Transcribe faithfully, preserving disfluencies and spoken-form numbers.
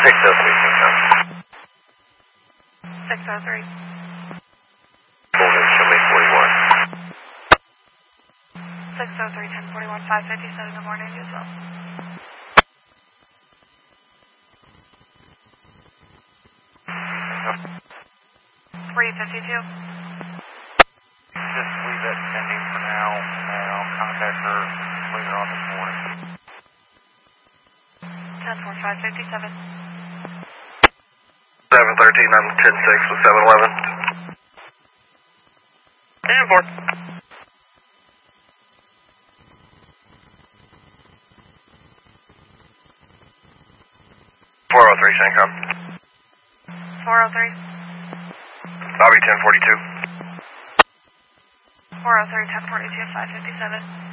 six oh three, Syncom. six oh three. Golden, show me forty-one. six oh three, ten forty-one, five fifty-seven in the morning as well. three fifty-two. Just leave that pending for now, and I'll contact her later on this morning. ten four, five fifty-seven. seven thirteen, I'm ten six with seven eleven. And board. four oh three, Syncom. four oh three. Bobby ten forty-two. four oh three, ten forty-two, five fifty-seven.